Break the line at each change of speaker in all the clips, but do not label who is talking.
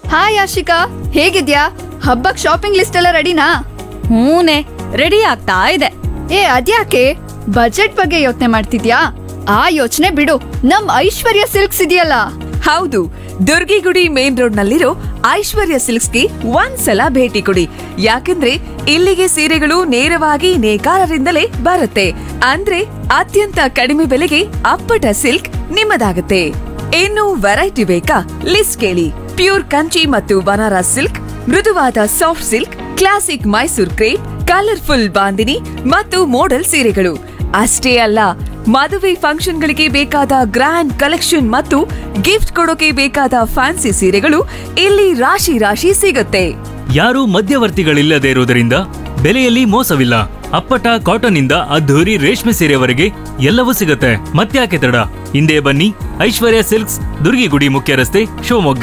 Hi Ashika, ಹೇಗಿದ್ಯಾ? ಹಬ್ಬಕ್ shopping list ಎಲ್ಲ ರೆಡಿನಾ?
ಹೂನೆ, ರೆಡಿ ಆಗ್ತಾ ಇದೆ.
ಅದ್ಯಾಕೆ ಬಜೆಟ್ ಬಗ್ಗೆ ಯೋಚನೆ ಮಾಡ್ತಿದ್ಯಾ? ಆ ಯೋಚನೆ ಬಿಡು, ನಮ್ ಐಶ್ವರ್ಯ ಸಿಲ್ಕ್ಸ್ ಇದೆಯಲ್ಲ.
ಹೌದು, ದುರ್ಗಿಗುಡಿ ಮೇನ್ ರೋಡ್ ನಲ್ಲಿರೋ ಐಶ್ವರ್ಯ ಸಿಲ್ಕ್ಸ್ಗೆ ಒಂದ್ಸಲ ಭೇಟಿ ಕೊಡಿ. ಯಾಕಂದ್ರೆ ಇಲ್ಲಿಗೆ ಸೀರೆಗಳು ನೇರವಾಗಿ ನೇಕಾರರಿಂದಲೇ ಬರುತ್ತೆ. ಅಂದ್ರೆ ಅತ್ಯಂತ ಕಡಿಮೆ ಬೆಲೆಗೆ ಅಪ್ಪಟ ಸಿಲ್ಕ್ ನಿಮ್ಮದಾಗುತ್ತೆ. ಇನ್ನು ವೆರೈಟಿ ಬೇಕಾ? ಲಿಸ್ಟ್ ಕೇಳಿ. ಪ್ಯೂರ್ ಕಂಚಿ ಮತ್ತು ಬನಾರಸ್ ಸಿಲ್ಕ್, ಮೃದುವಾದ soft silk, classic Mysore crepe, colourful bandhani ಮತ್ತು ಮೋಡಲ್ ಸೀರೆಗಳು ಅಷ್ಟೇ ಅಲ್ಲ, ಮದುವೆ ಫಂಕ್ಷನ್ಗಳಿಗೆ ಬೇಕಾದ ಗ್ರ್ಯಾಂಡ್ ಕಲೆಕ್ಷನ್ ಮತ್ತು ಗಿಫ್ಟ್ ಕೊಡೋಕೆ ಬೇಕಾದ ಫ್ಯಾನ್ಸಿ ಸೀರೆಗಳು ಇಲ್ಲಿ ರಾಶಿ ರಾಶಿ ಸಿಗುತ್ತೆ.
ಯಾರೂ ಮಧ್ಯವರ್ತಿಗಳಿಲ್ಲದೆ ಇರುವುದರಿಂದ ಬೆಲೆಯಲ್ಲಿ ಮೋಸವಿಲ್ಲ. ಅಪ್ಪಟ ಕಾಟನ್ ಇಂದ ಅದ್ಧೂರಿ ರೇಷ್ಮೆ ಸೀರೆವರೆಗೆ ಎಲ್ಲವೂ ಸಿಗುತ್ತೆ. ಮತ್ತ್ಯಾಕೆ ತಡ? ಹಿಂದೆ ಬನ್ನಿ, ಐಶ್ವರ್ಯ ಸಿಲ್ಕ್ಸ್, ದುರ್ಗಿಗುಡಿ ಮುಖ್ಯ ರಸ್ತೆ, ಶಿವಮೊಗ್ಗ.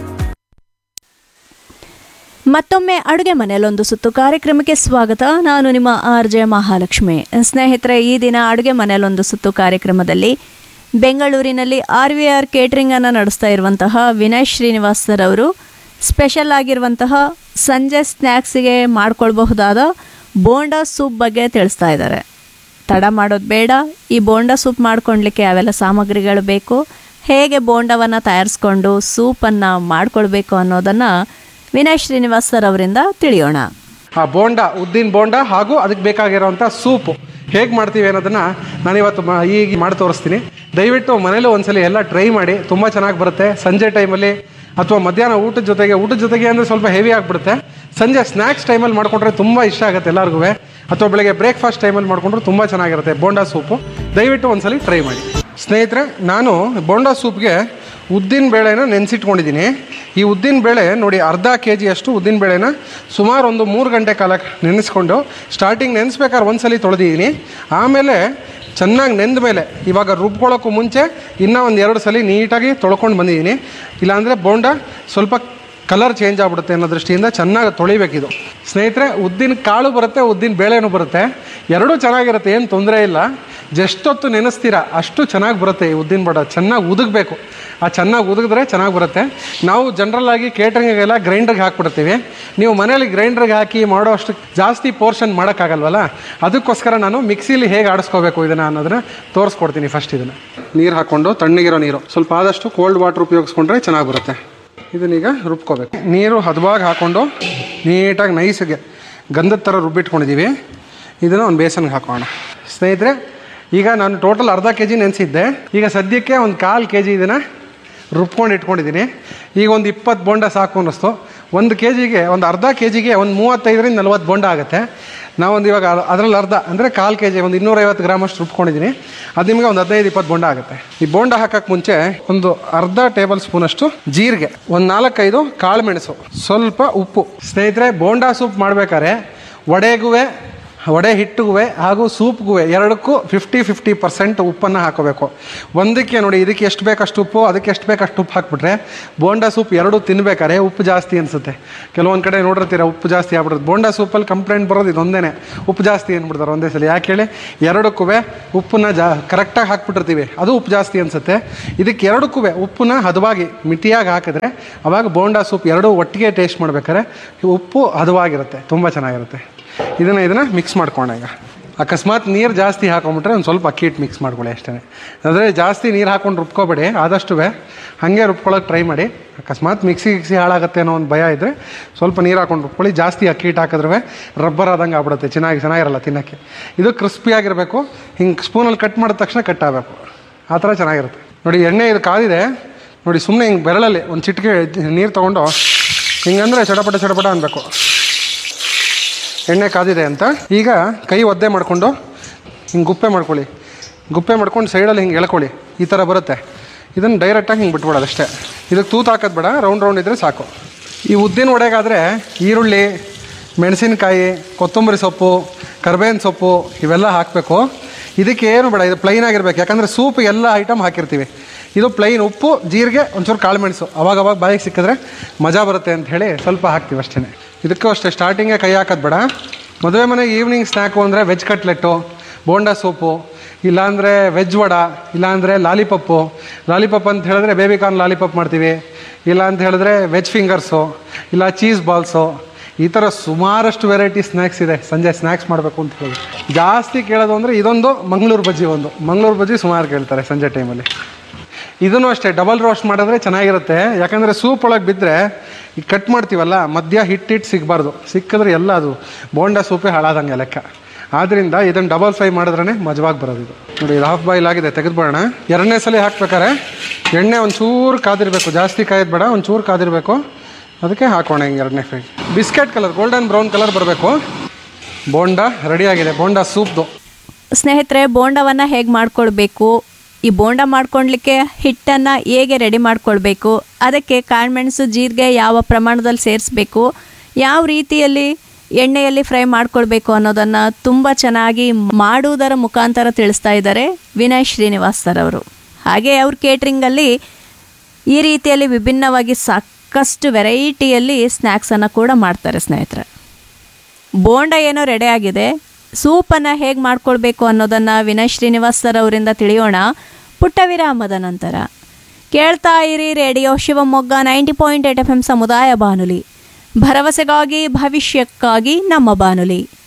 ಮತ್ತೊಮ್ಮೆ ಅಡುಗೆ ಮನೆಯಲ್ಲೊಂದು ಸುತ್ತು ಕಾರ್ಯಕ್ರಮಕ್ಕೆ ಸ್ವಾಗತ. ನಾನು ನಿಮ್ಮ RJ ಮಹಾಲಕ್ಷ್ಮಿ. ಸ್ನೇಹಿತರೆ, ಈ ದಿನ ಅಡುಗೆ ಮನೆಯಲ್ಲೊಂದು ಸುತ್ತು ಕಾರ್ಯಕ್ರಮದಲ್ಲಿ ಬೆಂಗಳೂರಿನಲ್ಲಿ RVR ಕೇಟರಿಂಗನ್ನು ನಡೆಸ್ತಾ ಇರುವಂತಹ ವಿನಯ್ ಶ್ರೀನಿವಾಸ್ ಸರ್ ಅವರು ಸ್ಪೆಷಲ್ ಆಗಿರುವಂತಹ ಸಂಜೆ ಸ್ನ್ಯಾಕ್ಸಿಗೆ ಮಾಡ್ಕೊಳ್ಬಹುದಾದ ಬೋಂಡಾ ಸೂಪ್ ಬಗ್ಗೆ ತಿಳಿಸ್ತಾ ಇದ್ದಾರೆ. ತಡ ಮಾಡೋದು ಬೇಡ, ಈ ಬೋಂಡಾ ಸೂಪ್ ಮಾಡ್ಕೊಳ್ಲಿಕ್ಕೆ ಯಾವೆಲ್ಲ ಸಾಮಗ್ರಿಗಳು ಬೇಕು, ಹೇಗೆ ಬೋಂಡವನ್ನು ತಯಾರಿಸ್ಕೊಂಡು ಸೂಪನ್ನು ಮಾಡ್ಕೊಳ್ಬೇಕು ಅನ್ನೋದನ್ನು ವಿನಯ್ ಶ್ರೀನಿವಾಸ್ ಸರ್ ಅವರಿಂದ ತಿಳಿಯೋಣ.
ಆ ಬೋಂಡ, ಉದ್ದಿನ ಬೋಂಡ ಹಾಗೂ ಅದಕ್ಕೆ ಬೇಕಾಗಿರೋವಂಥ ಸೂಪು ಹೇಗೆ ಮಾಡ್ತೀವಿ ಅನ್ನೋದನ್ನು ನಾನಿವತ್ತು ಈಗ ಮಾಡಿ ತೋರಿಸ್ತೀನಿ. ದಯವಿಟ್ಟು ಮನೇಲಿ ಒಂದ್ಸಲ ಎಲ್ಲ ಟ್ರೈ ಮಾಡಿ, ತುಂಬ ಚೆನ್ನಾಗಿ ಬರುತ್ತೆ. ಸಂಜೆ ಟೈಮಲ್ಲಿ ಅಥವಾ ಮಧ್ಯಾಹ್ನ ಊಟದ ಜೊತೆಗೆ ಅಂದರೆ ಸ್ವಲ್ಪ ಹೆವಿ ಆಗಿಬಿಡುತ್ತೆ. ಸಂಜೆ ಸ್ನ್ಯಾಕ್ಸ್ ಟೈಮಲ್ಲಿ ಮಾಡಿಕೊಂಡ್ರೆ ತುಂಬ ಇಷ್ಟ ಆಗುತ್ತೆ ಎಲ್ಲರಿಗೂ. ಅಥವಾ ಬೆಳಗ್ಗೆ ಬ್ರೇಕ್ಫಾಸ್ಟ್ ಟೈಮಲ್ಲಿ ಮಾಡಿಕೊಂಡ್ರೆ ತುಂಬ ಚೆನ್ನಾಗಿರುತ್ತೆ ಬೋಂಡಾ ಸೂಪು. ದಯವಿಟ್ಟು ಒಂದ್ಸಲ ಟ್ರೈ ಮಾಡಿ. ಸ್ನೇಹಿತರೆ, ನಾನು ಬೋಂಡಾ ಸೂಪ್ಗೆ ಉದ್ದಿನ ಬೇಳೆನ ನೆನೆಸಿಟ್ಕೊಂಡಿದ್ದೀನಿ. ಈ ಉದ್ದಿನ ಬೇಳೆ ನೋಡಿ, ಅರ್ಧ kg ಅಷ್ಟು ಉದ್ದಿನ ಬೇಳೆನ ಸುಮಾರು ಒಂದು 3 ಗಂಟೆ ಕಾಲ ನೆನೆಸ್ಕೊಂಡು, ಸ್ಟಾರ್ಟಿಂಗ್ ನೆನೆಸ್ಬೇಕಾದ್ರೆ ಒಂದ್ಸಲ ತೊಳೆದಿದ್ದೀನಿ. ಆಮೇಲೆ ಚೆನ್ನಾಗಿ ನೆಂದ ಮೇಲೆ ಇವಾಗ ರುಬ್ಕೊಳ್ಳೋಕ್ಕೂ ಮುಂಚೆ ಇನ್ನೂ ಒಂದು 2 ಸಲ ನೀಟಾಗಿ ತೊಳ್ಕೊಂಡು ಬಂದಿದ್ದೀನಿ. ಇಲ್ಲಾಂದರೆ ಬೋಂಡ ಸ್ವಲ್ಪ ಕಲರ್ ಚೇಂಜ್ ಆಗಿಬಿಡುತ್ತೆ ಅನ್ನೋ ದೃಷ್ಟಿಯಿಂದ ಚೆನ್ನಾಗಿ ತೊಳಿಬೇಕಿದು. ಸ್ನೇಹಿತರೆ, ಉದ್ದಿನ ಕಾಳು ಬರುತ್ತೆ, ಉದ್ದಿನ ಬೇಳೆನೂ ಬರುತ್ತೆ, ಎರಡೂ ಚೆನ್ನಾಗಿರುತ್ತೆ, ಏನು ತೊಂದರೆ ಇಲ್ಲ. ಜಷ್ಟೊತ್ತು ನೆನೆಸ್ತೀರಾ ಅಷ್ಟು ಚೆನ್ನಾಗಿ ಬರುತ್ತೆ ಈ ಉದ್ದಿನ ಬೋಂಡ. ಚೆನ್ನಾಗಿ ಉದುಗಬೇಕು, ಆ ಚೆನ್ನಾಗಿ ಉದುಗಿದ್ರೆ ಚೆನ್ನಾಗಿ ಬರುತ್ತೆ. ನಾವು ಜನರಲ್ಲಾಗಿ ಕೇಟ್ರಿಂಗಿಗೆಲ್ಲ ಗ್ರೈಂಡ್ರಿಗೆ ಹಾಕ್ಬಿಡ್ತೀವಿ. ನೀವು ಮನೇಲಿ ಗ್ರೈಂಡ್ರಿಗೆ ಹಾಕಿ ಮಾಡೋ ಅಷ್ಟು ಜಾಸ್ತಿ ಪೋರ್ಷನ್ ಮಾಡೋಕ್ಕಾಗಲ್ವಲ್ಲ, ಅದಕ್ಕೋಸ್ಕರ ನಾನು ಮಿಕ್ಸಿಲಿ ಹೇಗೆ ಆಡಿಸ್ಕೋಬೇಕು ಇದನ್ನು ಅನ್ನೋದನ್ನ ತೋರಿಸ್ಕೊಡ್ತೀನಿ. ಫಸ್ಟ್ ಇದನ್ನು ನೀರು ಹಾಕ್ಕೊಂಡು, ತಣ್ಣಗಿರೋ ನೀರು, ಸ್ವಲ್ಪ ಆದಷ್ಟು ಕೋಲ್ಡ್ ವಾಟರ್ ಉಪಯೋಗಿಸ್ಕೊಂಡ್ರೆ ಚೆನ್ನಾಗಿ ಬರುತ್ತೆ. ಇದನ್ನೀಗ ರುಬ್ಕೋಬೇಕು. ನೀರು ಹದವಾಗಿ ಹಾಕ್ಕೊಂಡು ನೀಟಾಗಿ ನೈಸಿಗೆ ಗಂಧದ ಥರ ರುಬ್ಬಿಟ್ಕೊಂಡಿದ್ದೀವಿ. ಇದನ್ನು ಒಂದು ಬೇಸನ್ಗೆ ಹಾಕೋಣ. ಸ್ನೇಹಿತರೆ, ಈಗ ನಾನು ಟೋಟಲ್ ಅರ್ಧ kg ನೆನೆಸಿದ್ದೆ. ಈಗ ಸದ್ಯಕ್ಕೆ ಒಂದು 1/4 kg ಇದನ್ನು ರುಬ್ಕೊಂಡು ಇಟ್ಕೊಂಡಿದ್ದೀನಿ. ಈಗ ಒಂದು 20 ಬೋಂಡ ಸಾಕು ಅನ್ನಿಸ್ತು. ಒಂದು kgಗೆ, ಒಂದು ಅರ್ಧ kgಗೆ ಒಂದು 35ರಿಂದ 40 ಬೋಂಡ ಆಗುತ್ತೆ. ನಾವೊಂದು ಇವಾಗ ಅದರಲ್ಲಿ ಅರ್ಧ ಅಂದರೆ 1/4 kg, ಒಂದು 250 ಗ್ರಾಮ್ ಅಷ್ಟು ರುಬ್ಕೊಂಡಿದ್ದೀನಿ. ಅದು ನಿಮಗೆ ಒಂದು 15-20 ಬೋಂಡ ಆಗುತ್ತೆ. ಈ ಬೋಂಡ ಹಾಕೋಕ್ಕೆ ಮುಂಚೆ ಒಂದು ಅರ್ಧ ಟೇಬಲ್ ಸ್ಪೂನಷ್ಟು ಜೀರಿಗೆ, ಒಂದು 4-5 ಕಾಳು ಮೆಣಸು, ಸ್ವಲ್ಪ ಉಪ್ಪು. ಸ್ನೇಹಿತರೆ, ಬೋಂಡಾ ಸೂಪ್ ಮಾಡಬೇಕಾದ್ರೆ ವಡೆ ಹಿಟ್ಟಿಗೂ ಹಾಗೂ ಸೂಪ್ಗೂ ಎರಡಕ್ಕೂ 50-50% ಉಪ್ಪನ್ನು ಹಾಕೋಬೇಕು. ಒಂದಕ್ಕೆ ನೋಡಿ, ಇದಕ್ಕೆ ಎಷ್ಟು ಬೇಕಷ್ಟು ಉಪ್ಪು, ಅದಕ್ಕೆ ಎಷ್ಟು ಬೇಕಷ್ಟು ಉಪ್ಪು ಹಾಕ್ಬಿಟ್ರೆ ಬೋಂಡಾ ಸೂಪ್ ಎರಡೂ ತಿನ್ಬೇಕಾದ್ರೆ ಉಪ್ಪು ಜಾಸ್ತಿ ಅನಿಸುತ್ತೆ. ಕೆಲವೊಂದು ಕಡೆ ನೋಡಿರ್ತೀರ ಉಪ್ಪು ಜಾಸ್ತಿ ಆಗ್ಬಿಡುತ್ತೆ. ಬೋಂಡಾ ಸೂಪಲ್ಲಿ ಕಂಪ್ಲೇಂಟ್ ಬರೋದು ಇದೊಂದೇ, ಉಪ್ಪು ಜಾಸ್ತಿ ಅಂದ್ಬಿಡ್ತಾರೆ ಒಂದೇ ಸಲ. ಯಾಕೆ ಹೇಳಿ, ಎರಡಕ್ಕೂ ಉಪ್ಪನ್ನ ಕರೆಕ್ಟಾಗಿ ಹಾಕ್ಬಿಟ್ಟಿರ್ತೀವಿ, ಅದು ಉಪ್ಪು ಜಾಸ್ತಿ ಅನಿಸುತ್ತೆ. ಇದಕ್ಕೆ ಎರಡಕ್ಕೂ ಉಪ್ಪನ್ನ ಹದವಾಗಿ ಮಿತಿಯಾಗಿ ಹಾಕಿದ್ರೆ ಅವಾಗ ಬೋಂಡಾ ಸೂಪ್ ಎರಡೂ ಒಟ್ಟಿಗೆ ಟೇಸ್ಟ್ ಮಾಡ್ಬೇಕಾದ್ರೆ ಉಪ್ಪು ಹದವಾಗಿರುತ್ತೆ, ತುಂಬ ಚೆನ್ನಾಗಿರುತ್ತೆ. ಇದನ್ನು ಮಿಕ್ಸ್ ಮಾಡ್ಕೊಳ್ಳೋಣ. ಈಗ ಅಕಸ್ಮಾತ್ ನೀರು ಜಾಸ್ತಿ ಹಾಕೊಂಬಿಟ್ರೆ ಒಂದು ಸ್ವಲ್ಪ ಅಕ್ಕಿ ಹಿಟ್ಟು ಮಿಕ್ಸ್ ಮಾಡ್ಕೊಳ್ಳಿ ಅಷ್ಟೇ. ಅಂದರೆ ಜಾಸ್ತಿ ನೀರು ಹಾಕ್ಕೊಂಡು ರುಬ್ಕೋಬೇಡಿ, ಆದಷ್ಟು ಹಾಗೆ ರುಬ್ಕೊಳ್ಳೋಕೆ ಟ್ರೈ ಮಾಡಿ. ಅಕಸ್ಮಾತ್ ಮಿಕ್ಸಿ ಹಾಳಾಗುತ್ತೆ ಅನ್ನೋ ಒಂದು ಭಯ ಇದ್ದರೆ ಸ್ವಲ್ಪ ನೀರು ಹಾಕೊಂಡು ರುಬ್ಕೊಳ್ಳಿ. ಜಾಸ್ತಿ ಅಕ್ಕಿ ಹಿಟ್ಟು ಹಾಕಿದ್ರೆ ರಬ್ಬರ್ ಆದಂಗೆ ಆಗ್ಬಿಡುತ್ತೆ, ಚೆನ್ನಾಗಿರಲ್ಲ ತಿನ್ನೋಕ್ಕೆ. ಇದು ಕ್ರಿಸ್ಪಿಯಾಗಿರಬೇಕು. ಹಿಂಗೆ ಸ್ಪೂನಲ್ಲಿ ಕಟ್ ಮಾಡಿದ ತಕ್ಷಣ ಕಟ್ ಆಗಬೇಕು, ಆ ಥರ ಚೆನ್ನಾಗಿರುತ್ತೆ. ನೋಡಿ, ಎಣ್ಣೆ ಇದು ಕಾದಿದೆ ನೋಡಿ. ಸುಮ್ಮನೆ ಹಿಂಗೆ ಬೆರಳಲ್ಲಿ ಒಂದು ಚಿಟಿಕೆ ನೀರು ತೊಗೊಂಡು ಹಿಂಗಂದರೆ ಚಟಪಟ ಅನ್ನಬೇಕು. ಎಣ್ಣೆ ಕಾದಿದೆ ಅಂತ. ಈಗ ಕೈ ಒದ್ದೆ ಮಾಡಿಕೊಂಡು ಹಿಂಗೆ ಗುಪ್ಪೆ ಮಾಡ್ಕೊಂಡು ಸೈಡಲ್ಲಿ ಹಿಂಗೆ ಎಳ್ಕೊಳ್ಳಿ. ಈ ಥರ ಬರುತ್ತೆ. ಇದನ್ನು ಡೈರೆಕ್ಟಾಗಿ ಹಿಂಗೆ ಬಿಟ್ಬಿಡೋದು ಅಷ್ಟೇ. ಇದಕ್ಕೆ ತೂತು ಹಾಕೋದು ಬೇಡ, ರೌಂಡ್ ಇದ್ದರೆ ಸಾಕು. ಈ ಉದ್ದಿನ ವಡೆಗಾದರೆ ಈರುಳ್ಳಿ, ಮೆಣಸಿನಕಾಯಿ, ಕೊತ್ತಂಬರಿ ಸೊಪ್ಪು, ಕರ್ಬೇವಿನ ಸೊಪ್ಪು ಇವೆಲ್ಲ ಹಾಕಬೇಕು. ಇದಕ್ಕೆ ಏನು ಬೇಡ, ಇದು ಪ್ಲೈನ್ ಆಗಿರ್ಬೇಕು. ಯಾಕಂದರೆ ಸೂಪ್ ಎಲ್ಲ ಐಟಮ್ ಹಾಕಿರ್ತೀವಿ. ಇದು ಪ್ಲೈನ್ ಉಪ್ಪು, ಜೀರಿಗೆ, ಒಂಚೂರು ಕಾಳು ಮೆಣಸು ಅವಾಗ ಬಾಯಿಗೆ ಸಿಕ್ಕಿದ್ರೆ ಮಜಾ ಬರುತ್ತೆ ಅಂತ ಹೇಳಿ ಸ್ವಲ್ಪ ಹಾಕ್ತೀವಿ ಅಷ್ಟೇ. ಇದಕ್ಕೂ ಅಷ್ಟೇ, ಸ್ಟಾರ್ಟಿಂಗೇ ಕೈ ಹಾಕೋದು ಬೇಡ. ಮದುವೆ ಮನೆಗೆ ಈವ್ನಿಂಗ್ ಸ್ನ್ಯಾಕು ಅಂದರೆ ವೆಜ್ ಕಟ್ಲೆಟ್ಟು, ಬೋಂಡಾ ಸೂಪು ಇಲ್ಲಾಂದರೆ ವೆಜ್ ವಡ, ಇಲ್ಲಾಂದರೆ ಲಾಲಿಪಪ್ಪು. ಲಾಲಿಪಪ್ ಅಂತ ಹೇಳಿದ್ರೆ ಬೇಬಿಕಾರ್ನ್ ಲಾಲಿಪಪ್ ಮಾಡ್ತೀವಿ, ಇಲ್ಲ ಅಂತ ಹೇಳಿದ್ರೆ ವೆಜ್ ಫಿಂಗರ್ಸು, ಇಲ್ಲ ಚೀಸ್ ಬಾಲ್ಸು. ಈ ಥರ ಸುಮಾರಷ್ಟು ವೆರೈಟಿ ಸ್ನ್ಯಾಕ್ಸ್ ಇದೆ. ಸಂಜೆ ಸ್ನ್ಯಾಕ್ಸ್ ಮಾಡಬೇಕು ಅಂತ ಹೇಳಿದ್ರೆ ಜಾಸ್ತಿ ಕೇಳೋದು ಅಂದರೆ ಇದೊಂದು ಮಂಗಳೂರು ಬಜ್ಜಿ. ಮಂಗಳೂರು ಬಜ್ಜಿ ಸುಮಾರು ಕೇಳ್ತಾರೆ ಸಂಜೆ ಟೈಮಲ್ಲಿ. ಇದನ್ನು ಅಷ್ಟೇ ಡಬಲ್ ರೋಸ್ಟ್ ಮಾಡಿದ್ರೆ ಚೆನ್ನಾಗಿರುತ್ತೆ. ಯಾಕಂದರೆ ಸೂಪ್ ಒಳಗೆ ಬಿದ್ದರೆ ಈಗ ಕಟ್ ಮಾಡ್ತೀವಲ್ಲ, ಮಧ್ಯ ಹಿಟ್ಟು ಸಿಗಬಾರ್ದು. ಸಿಕ್ಕಿದ್ರೆ ಎಲ್ಲ ಅದು ಬೋಂಡ ಸೂಪೇ ಹಾಳಾದಂಗೆ ಲೆಕ್ಕ. ಆದ್ದರಿಂದ ಇದನ್ನು ಡಬಲ್ ಫ್ರೈ ಮಾಡಿದ್ರೇ ಮಜವಾಗಿ ಬರೋದು. ಇದು ನೋಡಿ, ಇದು ಹಾಫ್ ಬಾಯ್ಲ್ ಆಗಿದೆ, ತೆಗೆದುಬಿಡೋಣ. ಎರಡನೇ ಸಲ ಹಾಕ್ಬೇಕಾರೆ ಎಣ್ಣೆ ಒಂಚೂರು ಕಾದಿರಬೇಕು, ಜಾಸ್ತಿ ಕಾಯೋದು ಬೇಡ, ಒಂಚೂರು ಕಾದಿರಬೇಕು. ಅದಕ್ಕೆ ಹಾಕೋಣ ಹಿಂಗೆ ಎರಡನೇ fry. Biscuit colour, golden brown colour ಬರಬೇಕು. ಬೋಂಡ ರೆಡಿಯಾಗಿದೆ, ಬೋಂಡ ಸೂಪ್ದು.
ಸ್ನೇಹಿತರೆ, ಬೋಂಡವನ್ನು ಹೇಗೆ ಮಾಡ್ಕೊಳ್ಬೇಕು, ಈ ಬೋಂಡ ಮಾಡ್ಕೊಳ್ಲಿಕ್ಕೆ ಹಿಟ್ಟನ್ನು ಹೇಗೆ ರೆಡಿ ಮಾಡ್ಕೊಳ್ಬೇಕು, ಅದಕ್ಕೆ ಕಾಳುಮೆಣಸು ಜೀರಿಗೆ ಯಾವ ಪ್ರಮಾಣದಲ್ಲಿ ಸೇರಿಸ್ಬೇಕು, ಯಾವ ರೀತಿಯಲ್ಲಿ ಎಣ್ಣೆಯಲ್ಲಿ ಫ್ರೈ ಮಾಡ್ಕೊಳ್ಬೇಕು ಅನ್ನೋದನ್ನು ತುಂಬ ಚೆನ್ನಾಗಿ ಮಾಡುವುದರ ಮುಖಾಂತರ ತಿಳಿಸ್ತಾ ಇದ್ದಾರೆ ವಿನಯ್ ಶ್ರೀನಿವಾಸ್ ಸರ್ ಅವರು. ಹಾಗೆ ಅವ್ರ ಕೇಟ್ರಿಂಗಲ್ಲಿ ಈ ರೀತಿಯಲ್ಲಿ ವಿಭಿನ್ನವಾಗಿ ಸಾಕಷ್ಟು ವೆರೈಟಿಯಲ್ಲಿ ಸ್ನ್ಯಾಕ್ಸನ್ನು ಕೂಡ ಮಾಡ್ತಾರೆ ಸ್ನೇಹಿತರೆ. ಬೋಂಡ ಏನೋ ರೆಡಿ ಆಗಿದೆ, ಸೂಪನ್ನು ಹೇಗೆ ಮಾಡ್ಕೊಳ್ಬೇಕು ಅನ್ನೋದನ್ನು ವಿನಯ್ ಶ್ರೀನಿವಾಸ್ ಸರ್ ಅವರಿಂದ ತಿಳಿಯೋಣ ಪುಟ್ಟ ವಿರಾಮದ ನಂತರ. ಕೇಳ್ತಾ ಇರಿ ರೇಡಿಯೋ ಶಿವಮೊಗ್ಗ 90.8 FM ಸಮುದಾಯ ಬಾನುಲಿ, ಭರವಸೆಗಾಗಿ ಭವಿಷ್ಯಕ್ಕಾಗಿ ನಮ್ಮ ಬಾನುಲಿ.